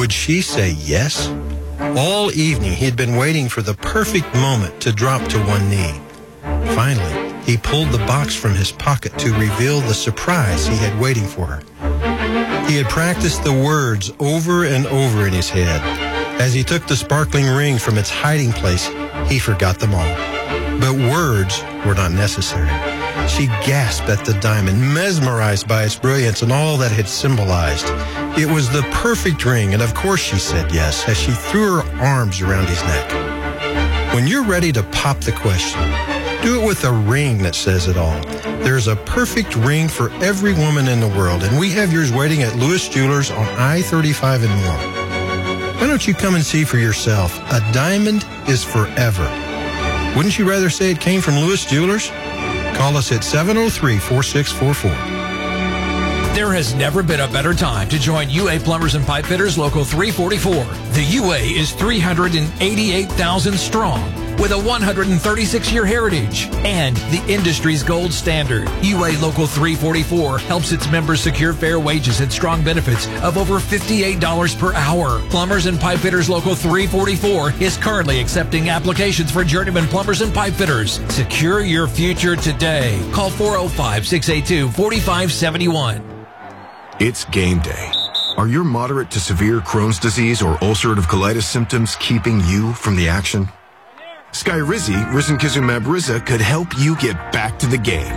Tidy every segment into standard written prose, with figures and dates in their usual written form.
Would she say yes? All evening, he had been waiting for the perfect moment to drop to one knee. Finally, he pulled the box from his pocket to reveal the surprise he had waiting for her. He had practiced the words over and over in his head. As he took the sparkling ring from its hiding place, he forgot them all. But words were not necessary. She gasped at the diamond, mesmerized by its brilliance and all that it had symbolized. It was the perfect ring, and of course she said yes, as she threw her arms around his neck. When you're ready to pop the question, do it with a ring that says it all. There's a perfect ring for every woman in the world, and we have yours waiting at Lewis Jewelers on I-35 in Moore. Why don't you come and see for yourself? A diamond is forever. Wouldn't you rather say it came from Lewis Jewelers? Call us at 703-4644. There has never been a better time to join UA Plumbers and Pipe Fitters Local 344. The UA is 388,000 strong with a 136-year heritage and the industry's gold standard. UA Local 344 helps its members secure fair wages and strong benefits of over $58 per hour. Plumbers and Pipe Fitters Local 344 is currently accepting applications for journeyman plumbers and pipe fitters. Secure your future today. Call 405-682-4571. It's game day. Are your moderate to severe Crohn's disease or ulcerative colitis symptoms keeping you from the action? Skyrizi, risankizumab Riza, could help you get back to the game.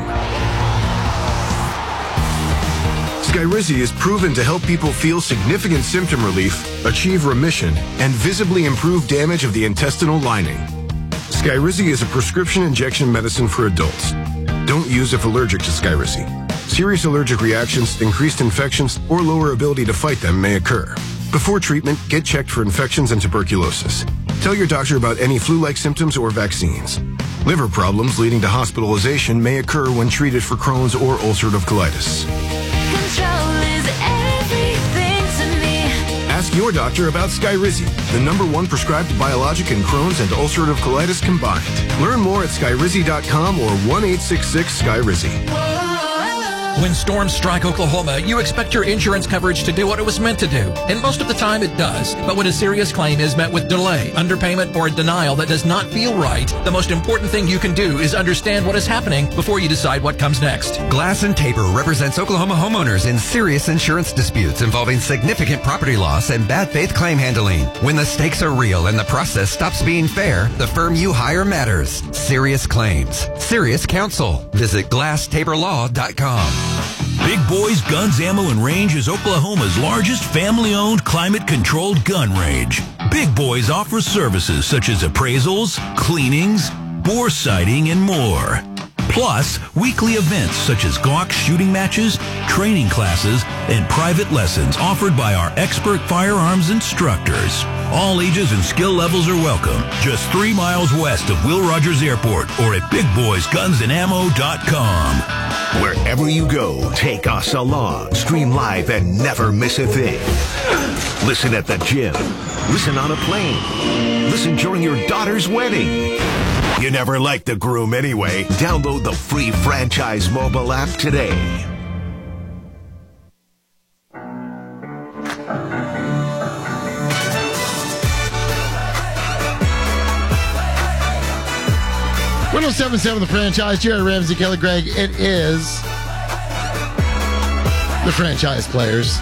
Skyrizi is proven to help people feel significant symptom relief, achieve remission, and visibly improve damage of the intestinal lining. Skyrizi is a prescription injection medicine for adults. Don't use if allergic to Skyrizi. Serious allergic reactions, increased infections, or lower ability to fight them may occur. Before treatment, get checked for infections and tuberculosis. Tell your doctor about any flu-like symptoms or vaccines. Liver problems leading to hospitalization may occur when treated for Crohn's or ulcerative colitis. Control is everything to me. Ask your doctor about Skyrizi, the #1 prescribed biologic in Crohn's and ulcerative colitis combined. Learn more at skyrizi.com or 1-866-SKYRIZI. When storms strike Oklahoma, you expect your insurance coverage to do what it was meant to do. And most of the time it does. But when a serious claim is met with delay, underpayment, or a denial that does not feel right, the most important thing you can do is understand what is happening before you decide what comes next. Glass and Tabor represents Oklahoma homeowners in serious insurance disputes involving significant property loss and bad faith claim handling. When the stakes are real and the process stops being fair, the firm you hire matters. Serious claims. Serious counsel. Visit GlassTaborLaw.com. Big Boys Guns, Ammo, and Range is Oklahoma's largest family-owned, climate-controlled gun range. Big Boys offers services such as appraisals, cleanings, bore sighting, and more. Plus, weekly events such as Glock shooting matches, training classes, and private lessons offered by our expert firearms instructors. All ages and skill levels are welcome. Just 3 miles west of Will Rogers Airport or at BigBoysGunsAndAmmo.com. Wherever you go, take us along. Stream live and never miss a thing. Listen at the gym. Listen on a plane. Listen during your daughter's wedding. You never liked the groom anyway. Download the free Franchise mobile app today. Windows 77, the Franchise. Jerry Ramsey, Kelly Gregg. It is the Franchise Players.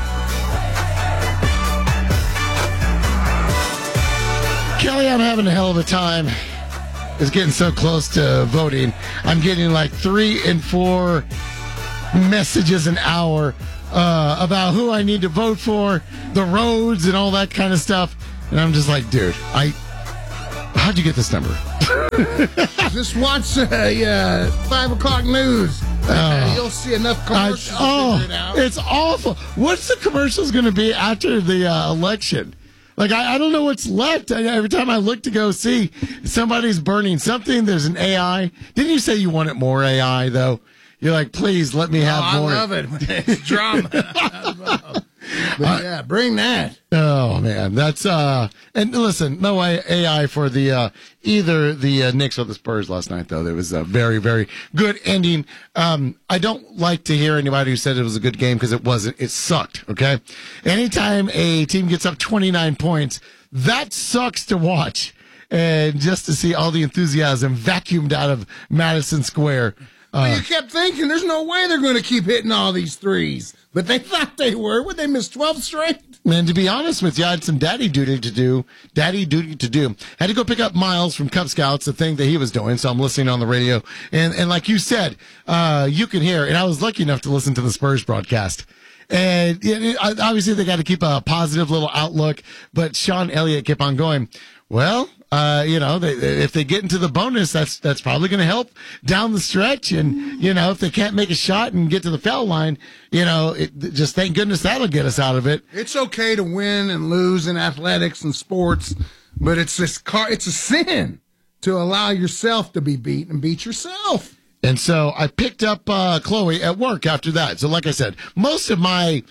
Kelly, I'm having a hell of a time. It's getting so close to voting. I'm getting like 3 and 4 messages an hour about who I need to vote for, the roads, and all that kind of stuff. And I'm just like, dude, how'd you get this number? Just watch 5 o'clock news. You'll see enough commercials to figure it out. It's awful. What's the commercials going to be after the election? Like, I don't know what's left. Every time I look to go see, somebody's burning something. There's an AI. Didn't you say you wanted more AI, though? You're like, please let me have more. I love it. It's drama. But yeah, bring that. Oh man, that's and listen, no AI for the either the Knicks or the Spurs last night though. There was a very, very good ending. I don't like to hear anybody who said it was a good game because it wasn't. It sucked. Okay, anytime a team gets up 29 points, that sucks to watch, and just to see all the enthusiasm vacuumed out of Madison Square. Well, you kept thinking there's no way they're going to keep hitting all these threes, but they thought they were. Would they miss 12 straight? And to be honest with you, I had some daddy duty to do. Had to go pick up Miles from Cub Scouts, the thing that he was doing. So I'm listening on the radio, and like you said, you can hear. And I was lucky enough to listen to the Spurs broadcast. And obviously they got to keep a positive little outlook. But Sean Elliott kept on going, well, if they get into the bonus, that's probably going to help down the stretch. And, if they can't make a shot and get to the foul line, just thank goodness that'll get us out of it. It's okay to win and lose in athletics and sports, but it's a sin to allow yourself to be beat and beat yourself. And so I picked up Chloe at work after that. So like I said, most of my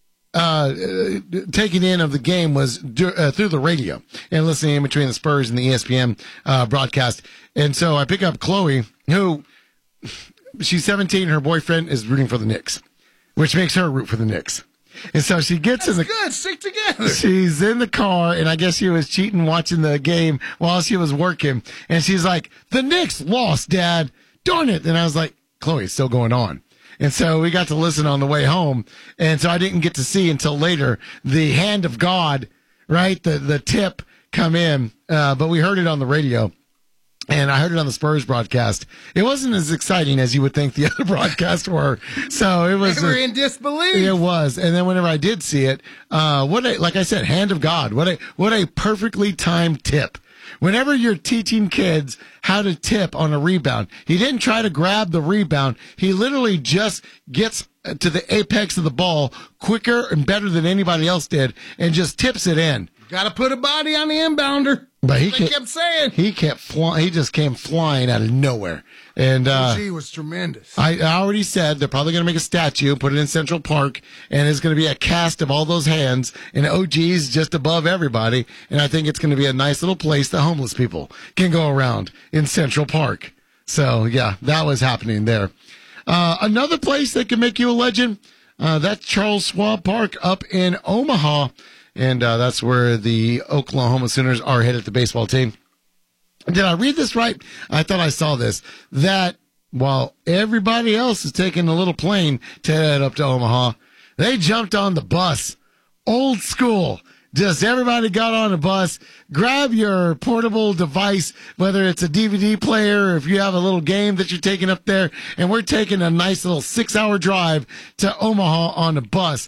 taking in of the game was through the radio and listening in between the Spurs and the ESPN broadcast. And so I pick up Chloe, who she's 17. Her boyfriend is rooting for the Knicks, which makes her root for the Knicks. And so she gets in the good. Stick together. She's in the car, and I guess she was cheating watching the game while she was working. And she's like, "The Knicks lost, Dad. Darn it!" And I was like, "Chloe, it's still going on." And so we got to listen on the way home. And so I didn't get to see until later the hand of God, right? The tip come in. But we heard it on the radio. And I heard it on the Spurs broadcast. It wasn't as exciting as you would think the other broadcasts were. So it was. They were in disbelief. It was. And then whenever I did see it, like I said, hand of God. What a perfectly timed tip. Whenever you're teaching kids how to tip on a rebound, he didn't try to grab the rebound. He literally just gets to the apex of the ball quicker and better than anybody else did and just tips it in. Got to put a body on the inbounder. But he kept saying. He kept flying. He just came flying out of nowhere. And he was tremendous. I already said they're probably going to make a statue, put it in Central Park, and it's going to be a cast of all those hands, and OG's just above everybody. And I think it's going to be a nice little place that homeless people can go around in Central Park. So, yeah, that was happening there. Another place that can make you a legend, that's Charles Schwab Park up in Omaha. And that's where the Oklahoma Sooners are headed, the baseball team. Did I read this right? I thought I saw this. That while everybody else is taking a little plane to head up to Omaha, they jumped on the bus. Old school. Just everybody got on a bus. Grab your portable device, whether it's a DVD player or if you have a little game that you're taking up there. And we're taking a nice little 6-hour drive to Omaha on a bus.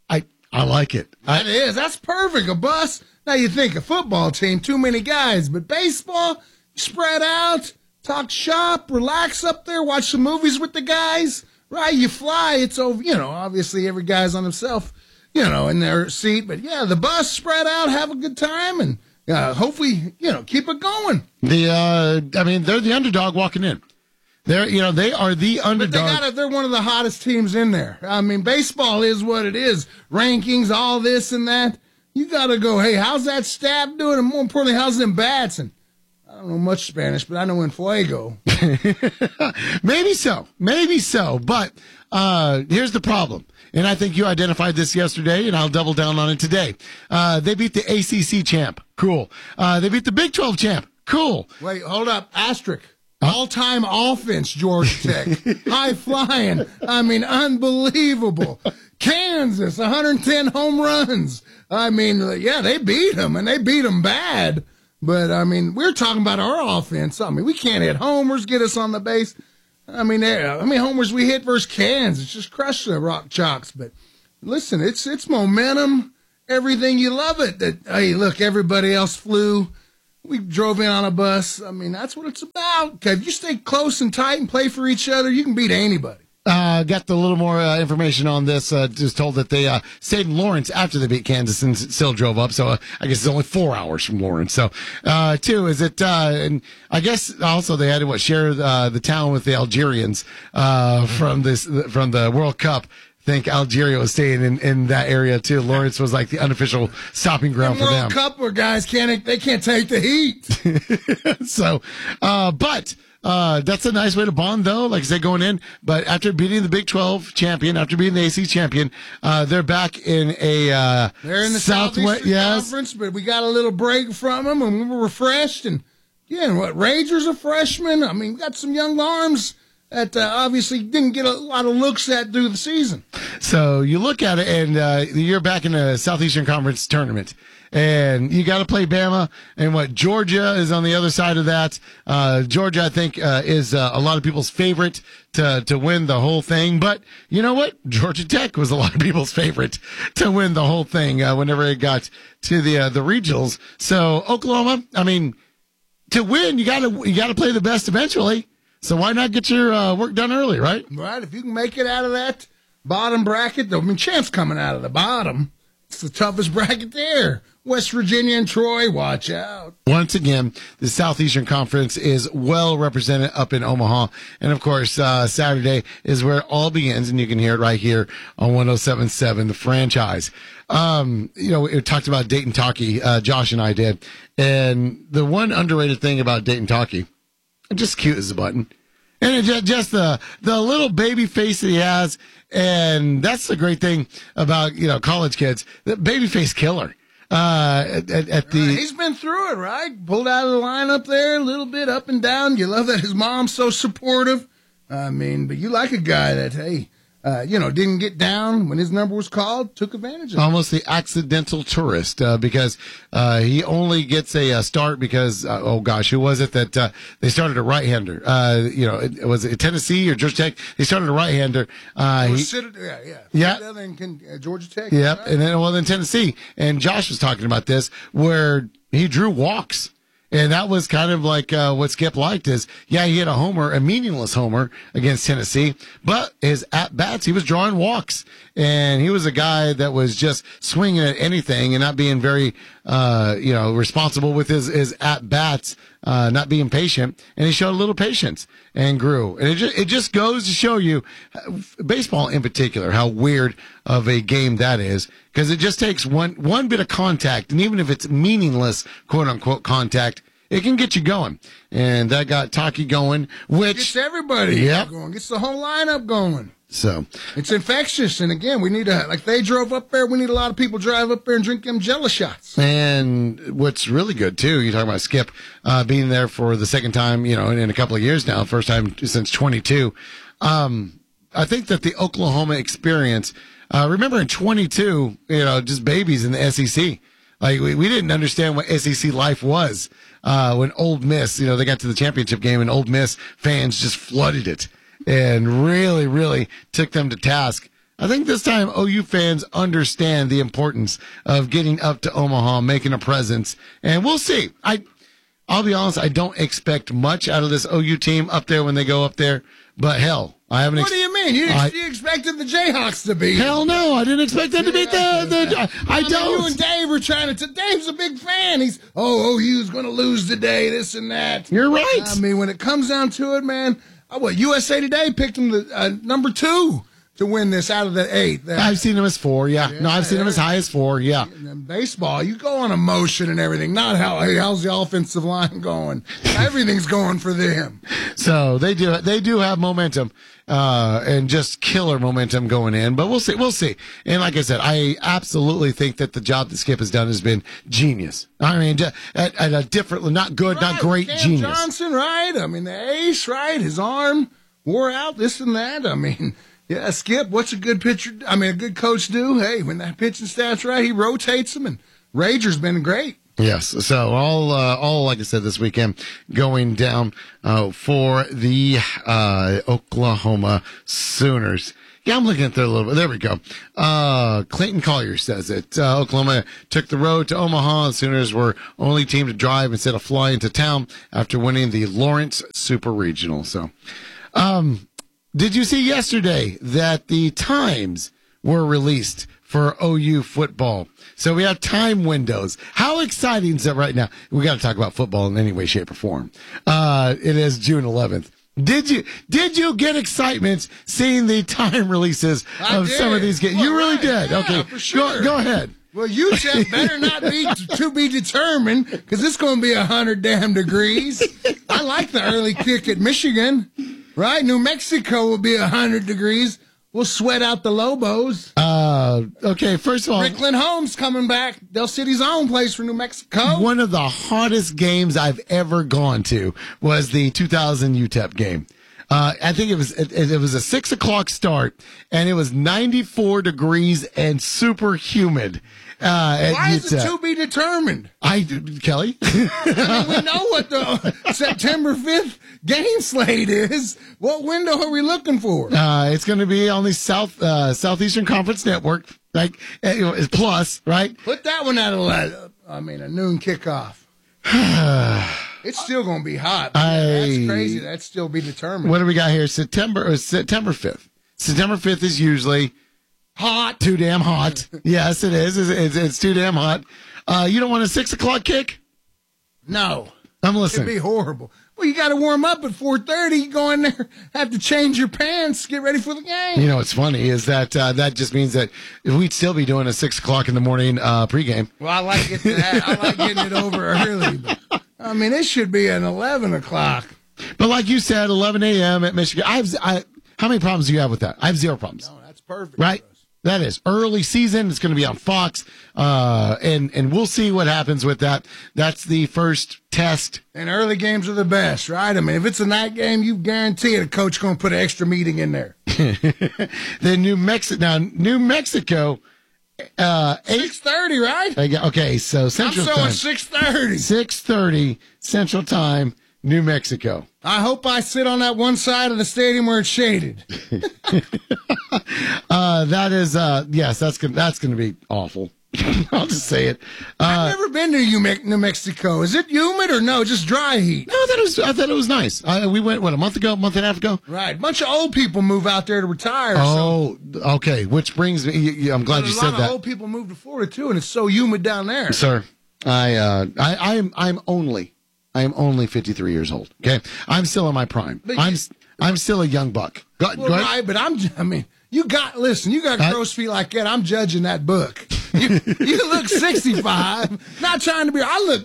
I like it. That is. That's perfect. A bus. Now you think a football team, too many guys, but baseball, spread out, talk shop, relax up there, watch some movies with the guys, right? You fly. It's over. Obviously every guy's on himself, in their seat, but yeah, the bus, spread out, have a good time, and hopefully, keep it going. They're the underdog walking in. They are the underdog. But they're one of the hottest teams in there. I mean, baseball is what it is. Rankings, all this and that. You got to go, hey, how's that staff doing? And more importantly, how's them bats? And I don't know much Spanish, but I know en fuego. Maybe so. But here's the problem. And I think you identified this yesterday, and I'll double down on it today. They beat the ACC champ. Cool. They beat the Big 12 champ. Cool. Wait, hold up. Asterisk. All-time offense, Georgia Tech. High flying. I mean, unbelievable. Kansas, 110 home runs. I mean, yeah, they beat them, and they beat them bad. But, I mean, we're talking about our offense. I mean, we can't hit homers, get us on the base. I mean, how many homers we hit versus Kansas? Just crush the Rock Chalks. But, listen, it's momentum, everything. You love it. Hey, look, everybody else flew. We drove in on a bus. I mean, that's what it's about. If you stay close and tight and play for each other, you can beat anybody. Got a little more information on this. Just told that they stayed in Lawrence after they beat Kansas and still drove up. So I guess it's only 4 hours from Lawrence. So, two, is it, and I guess also they had to share the town with the Algerians from the World Cup. think Algeria was staying in that area too. Lawrence was like the unofficial stopping ground for them. World Cup guys can't take the heat. So, but that's a nice way to bond, though. Like I said, going in. But after beating the Big 12 champion, after beating the AC champion, they're back in a they're in the Southwest Conference, but we got a little break from them, and we were refreshed. And yeah, and what Rangers are freshmen. I mean, we got some young arms that obviously didn't get a lot of looks at through the season. So you look at it, and you're back in a Southeastern Conference tournament. And you got to play Bama, and what Georgia is on the other side of that. Georgia, I think, is a lot of people's favorite to win the whole thing. But you know what? Georgia Tech was a lot of people's favorite to win the whole thing whenever it got to the regionals. So Oklahoma, I mean, to win, you got to play the best eventually. So why not get your work done early, right? Right. If you can make it out of that bottom bracket, I mean, Champ's coming out of the bottom. It's the toughest bracket there. West Virginia and Troy, watch out. Once again, the Southeastern Conference is well represented up in Omaha. And, of course, Saturday is where it all begins, and you can hear it right here on 107.7, The Franchise. We talked about Dayton Talkie, Josh and I did. And the one underrated thing about Dayton Talkie, just cute as a button. And just the little baby face that he has. And that's the great thing about, college kids. The baby face killer. He's been through it, right? Pulled out of the lineup there, a little bit up and down. You love that his mom's so supportive. I mean, but you like a guy that, hey, didn't get down when his number was called, took advantage of it. Almost the accidental tourist, because he only gets a start because, who was it that they started a right-hander? Was it Tennessee or Georgia Tech? They started a right-hander. Georgia Tech. Yep, right. and then Tennessee. And Josh was talking about this, where he drew walks. And that was kind of like what Skip liked is, he hit a homer, a meaningless homer against Tennessee, but his at-bats, he was drawing walks. And he was a guy that was just swinging at anything and not being very, responsible with his at-bats, not being patient. And he showed a little patience and grew. And it just goes to show you, baseball in particular, how weird of a game that is. Because it just takes one bit of contact, and even if it's meaningless, quote-unquote, contact, it can get you going. And that got Talkie going, which... Gets everybody going. Gets the whole lineup going. So... It's infectious. And again, we need like they drove up there, we need a lot of people drive up there and drink them Jello shots. And what's really good, too, you're talking about Skip being there for the second time, in a couple of years now, first time since 22. I think that the Oklahoma experience... remember in 22, just babies in the SEC. Like, we didn't understand what SEC life was when Ole Miss, they got to the championship game and Ole Miss fans just flooded it and really, really took them to task. I think this time OU fans understand the importance of getting up to Omaha, making a presence, and we'll see. I'll be honest, I don't expect much out of this OU team up there when they go up there, but hell, I haven't. What do you mean? You expected the Jayhawks to beat? Hell no, I didn't expect them to beat the. I don't. You and Dave were trying to. Dave's a big fan. He's OU's going to lose today. This and that. You're right. I mean, when it comes down to it, man. USA Today picked him the number 2 to win this out of the 8. I've seen him as 4. Yeah. No, I've seen him as high as 4. Yeah. In baseball, you go on emotion and everything. Not how's the offensive line going. Everything's going for them. So they do have momentum. And just killer momentum going in, but we'll see. And like I said, I absolutely think that the job that Skip has done has been genius. I mean, at a different, not good, not great, Cam genius. Johnson, right? I mean, the ace, right? His arm wore out, this and that. I mean, yeah, Skip, what's a good pitcher? I mean, a good coach do? Hey, when that pitching staff's right, he rotates them, and Rager's been great. Yes. So all like I said this weekend going down for the Oklahoma Sooners. Yeah, I'm looking at that a little bit. There we go. Clayton Collier says it. Oklahoma took the road to Omaha. The Sooners were only team to drive instead of fly into town after winning the Lawrence Super Regional. So, did you see yesterday that the times were released for OU football? So we have time windows. How exciting is that right now? We got to talk about football in any way, shape, or form. It is June 11th. Did you get excitement seeing the time releases of some of these games? Well, you really right. did. Yeah, Okay, for sure. Go ahead. Well, UTEP better not be to be determined because it's going to be 100 damn degrees. I like the early kick at Michigan, right? New Mexico will be 100 degrees. We'll sweat out the Lobos. Okay, first of all, Rickland Holmes coming back. Del City's own place for New Mexico. one of the hottest games I've ever gone to was the 2000 UTEP game. I think it was a 6 o'clock start, and it was 94 degrees and super humid. Why is it to be determined? Kelly? I mean, we know what the September 5th game slate is. What window are we looking for? It's going to be on the Southeastern Conference Network, like plus, right? Put that one at a noon kickoff. It's still going to be hot. That's crazy. That's still be determined. What do we got here? September 5th. September 5th is usually hot. Too damn hot. Yes, it is. It's too damn hot. You don't want a 6 o'clock kick? No. I'm listening. It'd be horrible. Well, you got to warm up at 4:30. You go in there, have to change your pants, get ready for the game. You know what's funny is that that just means that we'd still be doing a 6 o'clock in the morning pregame. Well, I like getting that. I like getting it over early. But, I mean, it should be an 11 o'clock. But like you said, 11 a.m. at Michigan. How many problems do you have with that? I have 0 problems. No, that's perfect. Right? That is early season. It's going to be on Fox, and we'll see what happens with that. That's the first test. And early games are the best, right? I mean, if it's a night game, you guarantee it, a coach going to put an extra meeting in there. Then New Mexico. 6:30, right? Okay, so Central Time. I'm showing 6:30. 6:30 Central Time, New Mexico. I hope I sit on that one side of the stadium where it's shaded. That is, yes, that's gonna be awful. I'll just say it. I've never been to New Mexico. Is it humid or no? Just dry heat? No, I thought it was nice. We went, a month and a half ago? Right. A bunch of old people move out there to retire. Oh, okay. Which brings me, I'm glad you said that. A lot of old people move to Florida too, and it's so humid down there. Sir, I'm only 53 years old. Okay. I'm still in my prime. I'm still a young buck. Go ahead. Right, but you got crow's feet like that. I'm judging that book. You look 65. Not trying to be.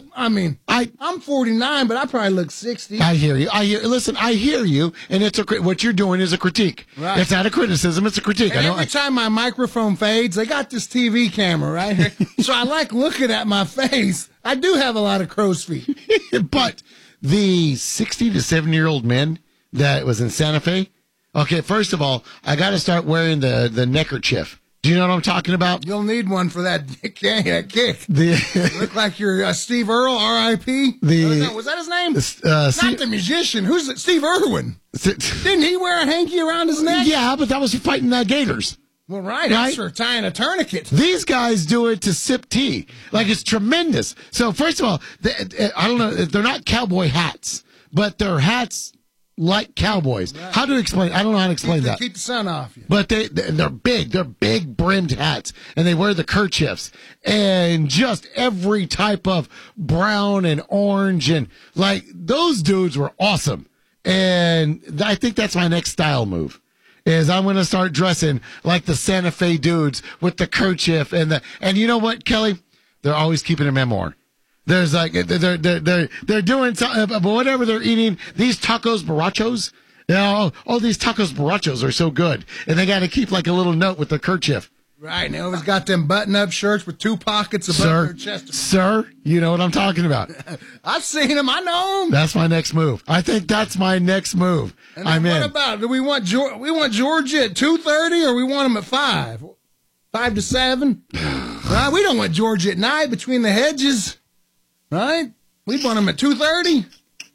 I'm 49, but I probably look 60. I hear you. Listen, I hear you, and what you're doing is a critique. Right. It's not a criticism. It's a critique. And every time my microphone fades, they got this TV camera right here, so I like looking at my face. I do have a lot of crow's feet. But the 60 to 70-year-old men that was in Santa Fe. Okay, first of all, I got to start wearing the neckerchief. Do you know what I'm talking about? You'll need one for that kick. Look like you're Steve Earle, R.I.P. Was that his name? Not the musician. Who's it? Steve Irwin. Didn't he wear a hanky around his neck? Yeah, but that was fighting gators. Well, right. That's for tying a tourniquet. These guys do it to sip tea. Like, it's tremendous. So, first of all, I don't know. They're not cowboy hats, but they're hats like cowboys. Right. How to explain? I don't know how to explain that. Keep the sun off you. But they're big. They're big brimmed hats, and they wear the kerchiefs and just every type of brown and orange, and like those dudes were awesome. And I think that's my next style move. Is I'm going to start dressing like the Santa Fe dudes with the kerchief and you know what, Kelly? They're always keeping a memoir. There's like they're doing something, whatever they're eating. These tacos borrachos, all these tacos borrachos are so good, and they got to keep like a little note with the kerchief. Right, and they always got them button-up shirts with 2 pockets above their chest. Sir, you know what I'm talking about. I've seen them. I know them. That's my next move. I think that's my next move. And I'm in. What about? Do we want Georgia at 2:30 or we want them at 5? 5 to 7? Right, we don't want Georgia at night between the hedges. Right? We want them at 2:30.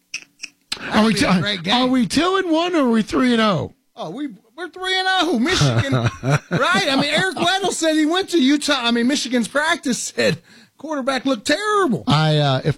Are we 2-1 or are we 3-0? Oh, we're 3-0. Michigan, right? I mean, Eric Weddle said he went to Utah. I mean, Michigan's practice said quarterback looked terrible. If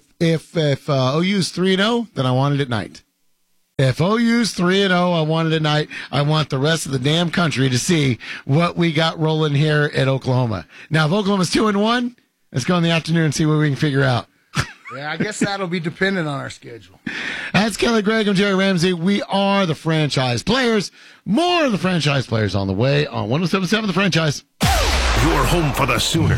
OU's 3-0, then I want it at night. If OU's 3-0, I want it at night. I want the rest of the damn country to see what we got rolling here at Oklahoma. Now, if Oklahoma's 2-1, let's go in the afternoon and see what we can figure out. Yeah, I guess that'll be dependent on our schedule. That's Kelly Gregg and Jerry Ramsey. We are the Franchise Players. More of the Franchise Players on the way on 107.7 The Franchise. Your home for the Sooners.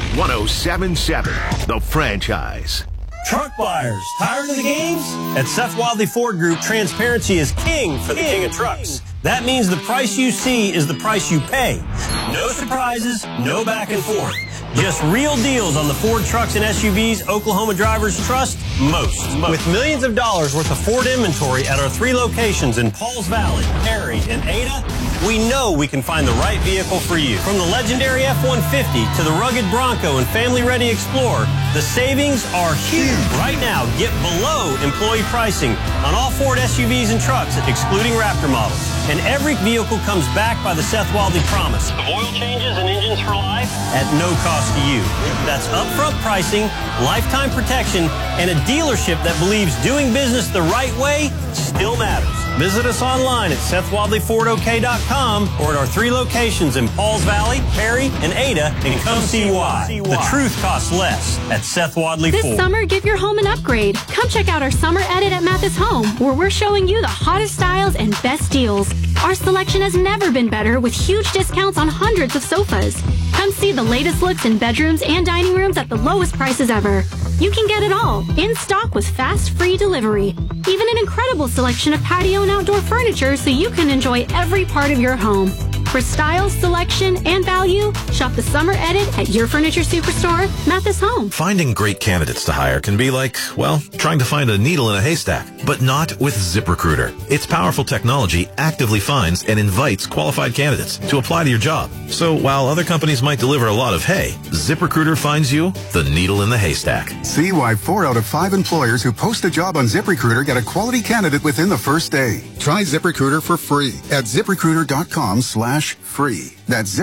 107.7 The Franchise. Truck buyers, tired of the games? At Seth Wadley Ford Group, transparency is king for the king of trucks. That means the price you see is the price you pay. No surprises, no back and forth. Just real deals on the Ford trucks and SUVs Oklahoma drivers trust most. With millions of dollars worth of Ford inventory at our 3 locations in Pauls Valley, Perry, and Ada, we know we can find the right vehicle for you. From the legendary F-150 to the rugged Bronco and family-ready Explorer, the savings are huge. Right now, get below employee pricing on all Ford SUVs and trucks, excluding Raptor models. And every vehicle comes backed by the Seth Wadley promise of oil changes and engines for life at no cost to you. That's upfront pricing, lifetime protection, and a dealership that believes doing business the right way still matters. Visit us online at SethWadleyFordOK.com or at our 3 locations in Pauls Valley, Perry, and Ada, and come see why. The truth costs less at Seth Wadley Ford. This summer, give your home an upgrade. Come check out our summer edit at Mathis Home, where we're showing you the hottest styles and best deals. Our selection has never been better, with huge discounts on hundreds of sofas. Come see the latest looks in bedrooms and dining rooms at the lowest prices ever. You can get it all, in stock with fast, free delivery. Even an incredible selection of patio and outdoor furniture so you can enjoy every part of your home. For style, selection, and value, shop the summer edit at your furniture superstore, Mathis Home. Finding great candidates to hire can be like, well, trying to find a needle in a haystack, but not with ZipRecruiter. Its powerful technology actively finds and invites qualified candidates to apply to your job. So while other companies might deliver a lot of hay, ZipRecruiter finds you the needle in the haystack. See why 4 out of 5 employers who post a job on ZipRecruiter get a quality candidate within the first day. Try ZipRecruiter for free at ZipRecruiter.com/free. That's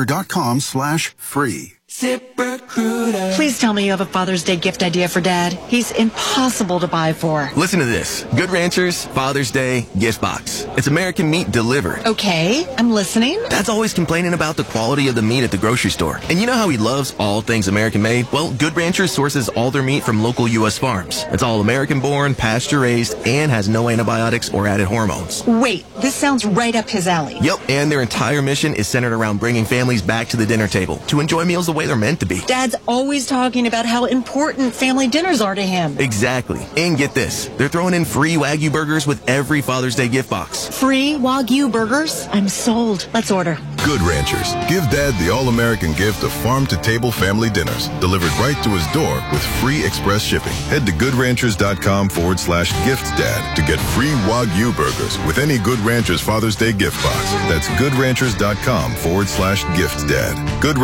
ZipRecruiter.com/free. ZipRecruiter. Please tell me you have a Father's Day gift idea for Dad. He's impossible to buy for. Listen to this. Good Ranchers Father's Day gift box. It's American meat delivered. Okay, I'm listening. Dad's always complaining about the quality of the meat at the grocery store. And you know how he loves all things American made? Well, Good Ranchers sources all their meat from local U.S. farms. It's all American born, pasture raised, and has no antibiotics or added hormones. Wait, this sounds right up his alley. Yep, and their entire mission is centered around bringing families back to the dinner table to enjoy meals the way they're meant to be. Dad's always talking about how important family dinners are to him. Exactly. And get this, they're throwing in free Wagyu burgers with every Father's Day gift box. Free Wagyu burgers? I'm sold. Let's order. Good Ranchers. Give Dad the all-American gift of farm-to-table family dinners delivered right to his door with free express shipping. Head to goodranchers.com/giftsdad to get free Wagyu burgers with any Good Ranchers Father's Day gift box. That's goodranchers.com/giftsdad.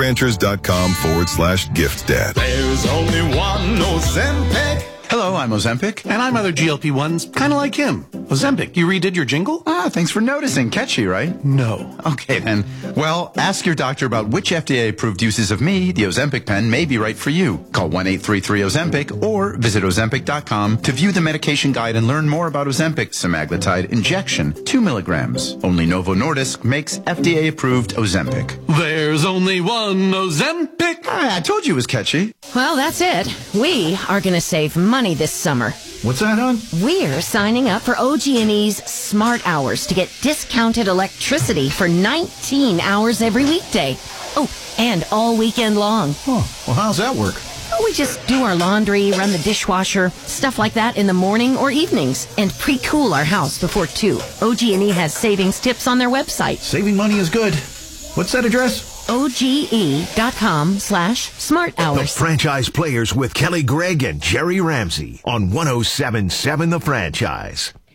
goodranchers.com/giftsdad. There's only one Ozempic. Hello, I'm Ozempic, and I'm other GLP-1s, kind of like him. Ozempic, you redid your jingle? Ah, thanks for noticing. Catchy, right? No. Okay, then. Well, ask your doctor about which FDA-approved uses of me, the Ozempic pen, may be right for you. Call 1-833-OZEMPIC or visit Ozempic.com to view the medication guide and learn more about Ozempic semaglutide injection, 2 milligrams. Only Novo Nordisk makes FDA-approved Ozempic. There's only one Ozempic. I told you it was catchy. Well, that's it. We are going to save money this summer. What's that, hon? We're signing up for OG&E's Smart Hours to get discounted electricity for 19 hours every weekday. Oh, and all weekend long. Oh, well, how's that work? We just do our laundry, run the dishwasher, stuff like that in the morning or evenings, and pre-cool our house before 2. OG&E has savings tips on their website. Saving money is good. What's that address? OGE.com/smart hours. The Franchise Players with Kelly Gregg and Jerry Ramsey on 107.7 The Franchise.